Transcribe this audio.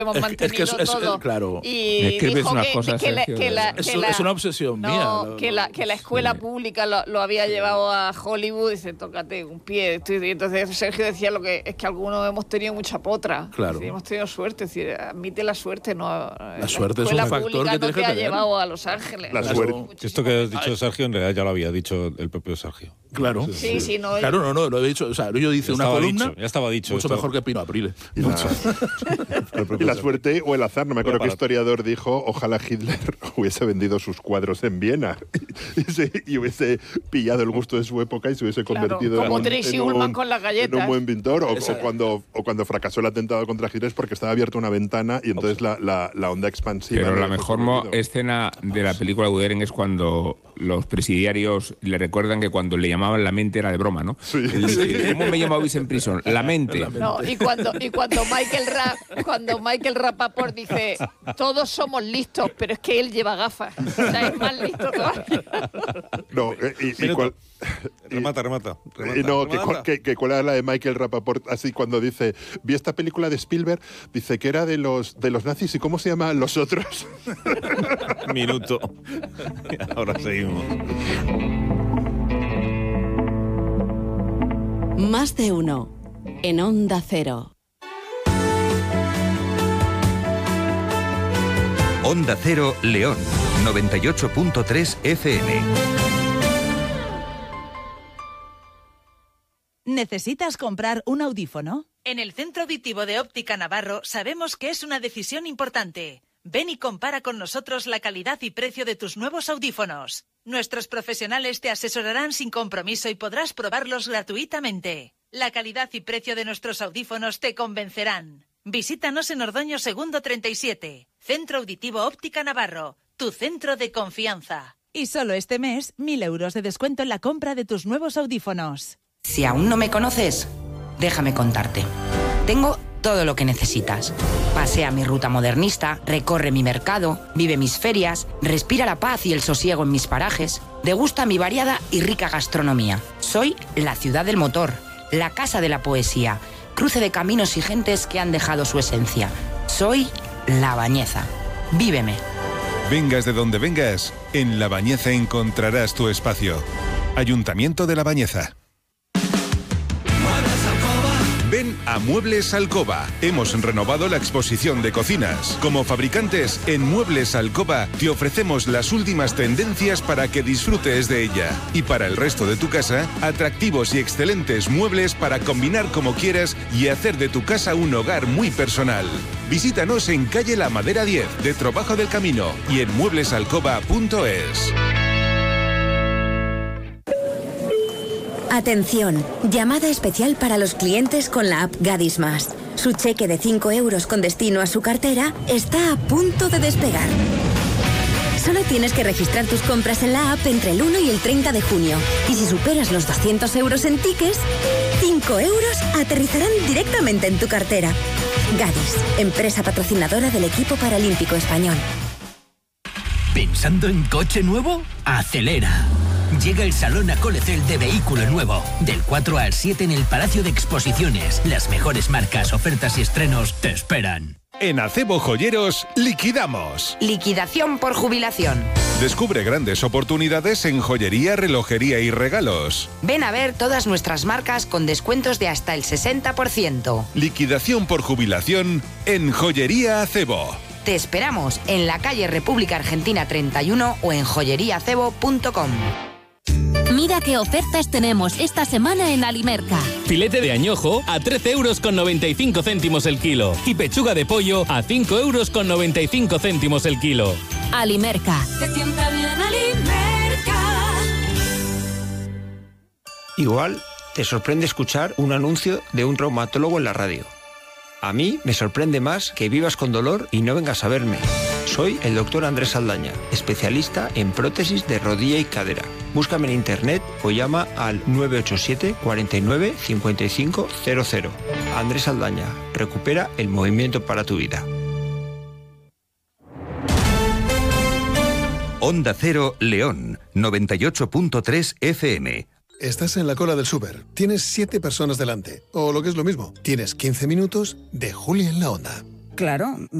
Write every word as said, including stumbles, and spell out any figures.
hemos es, mantenido es que es, todo. Es, claro. Y dijo que, cosas, que, la, que, la, es, que la, es una obsesión no, mía. Lo, que, la, que la escuela sí. pública lo, lo había sí. llevado a Hollywood. Dice, tócate un pie. Y entonces Sergio decía lo que es que algunos hemos tenido mucha potra. Claro. Decir, hemos tenido suerte. Es decir, admite la suerte. No, la, la suerte es un factor que no tienes te que ha tener. llevado a Los Ángeles. La suerte. Esto que has dicho, Sergio, en realidad ya lo había dicho el propio Sergio. Claro. Sí, sí, sí no, claro, no, no, lo he dicho. O sea, yo hice una columna. Dicho, ya estaba dicho. Mucho esto. mejor que Pino Aprile. Y la, y la suerte o el azar. No me acuerdo qué historiador dijo, ojalá Hitler hubiese vendido sus cuadros en Viena y, se, y hubiese pillado el gusto de su época y se hubiese convertido claro, como en, Tracy en, Ullman un, con las galletas. en un buen pintor. O, o, cuando, o cuando fracasó el atentado contra Hitler es porque estaba abierta una ventana y entonces la, la, la onda expansiva... Pero la mejor mo- escena de la película de Woody Allen es cuando los presidiarios le recuerdan que cuando le llamaban la mente era de broma, ¿no? Sí. El, el, ¿Cómo me llamabais en prisión? La mente. La mente. No, y cuando, y cuando Michael Ra, cuando Michael Rapaport dice todos somos listos, pero es que él lleva gafas. O sea, es más listo todavía. No, y, y cuál... Remata, remata. remata y no, remata. Que, que, que cuál era la de Michael Rapaport, así cuando dice, vi esta película de Spielberg, dice que era de los de los nazis, ¿y cómo se llaman los otros? Minuto. Ahora seguimos. Más de uno en Onda Cero. Onda Cero León, noventa y ocho punto tres F M. ¿Necesitas comprar un audífono? En el Centro Auditivo de Óptica Navarro sabemos que es una decisión importante. Ven y compara con nosotros la calidad y precio de tus nuevos audífonos. Nuestros profesionales te asesorarán sin compromiso y podrás probarlos gratuitamente. La calidad y precio de nuestros audífonos te convencerán. Visítanos en Ordoño Segundo treinta y siete. Centro Auditivo Óptica Navarro, tu centro de confianza. Y solo este mes, mil euros de descuento en la compra de tus nuevos audífonos. Si aún no me conoces, déjame contarte. Tengo todo lo que necesitas. Pasea mi ruta modernista, recorre mi mercado, vive mis ferias, respira la paz y el sosiego en mis parajes, degusta mi variada y rica gastronomía. Soy la ciudad del motor, la casa de la poesía, cruce de caminos y gentes que han dejado su esencia. Soy La Bañeza. Víveme. Vengas de donde vengas, en La Bañeza encontrarás tu espacio. Ayuntamiento de La Bañeza. Ven a Muebles Alcoba. Hemos renovado la exposición de cocinas. Como fabricantes, en Muebles Alcoba te ofrecemos las últimas tendencias para que disfrutes de ella. Y para el resto de tu casa, atractivos y excelentes muebles para combinar como quieras y hacer de tu casa un hogar muy personal. Visítanos en calle La Madera diez, de Trobajo del Camino, y en muebles alcoba punto es. Atención, llamada especial para los clientes con la app Gadis Más. Su cheque de cinco euros con destino a su cartera está a punto de despegar. Solo tienes que registrar tus compras en la app entre el uno y el treinta de junio. Y si superas los doscientos euros en tickets, cinco euros aterrizarán directamente en tu cartera. Gadis, empresa patrocinadora del equipo paralímpico español. ¿Pensando en coche nuevo? ¡Acelera! Llega el Salón Acolecel de Vehículo Nuevo. Del cuatro al siete en el Palacio de Exposiciones. Las mejores marcas, ofertas y estrenos te esperan. En Acebo Joyeros, liquidamos. Liquidación por jubilación. Descubre grandes oportunidades en joyería, relojería y regalos. Ven a ver todas nuestras marcas con descuentos de hasta el sesenta por ciento. Liquidación por jubilación en Joyería Acebo. Te esperamos en la calle República Argentina treinta y uno o en joyería acebo punto com. Mira qué ofertas tenemos esta semana en Alimerca. Filete de añojo a trece euros con noventa y cinco céntimos el kilo. Y pechuga de pollo a cinco euros con noventa y cinco céntimos el kilo. Alimerca. Te sienta bien Alimerca. Igual te sorprende escuchar un anuncio de un traumatólogo en la radio. A mí me sorprende más que vivas con dolor y no vengas a verme. Soy el doctor Andrés Saldaña, especialista en prótesis de rodilla y cadera. Búscame en internet o llama al nueve ocho siete, cuarenta y nueve, cincuenta y cinco cero cero. Andrés Saldaña, recupera el movimiento para tu vida. Onda Cero León, noventa y ocho punto tres F M. Estás en la cola del súper, tienes siete personas delante, o lo que es lo mismo, tienes quince minutos de Julia en la Onda. Claro,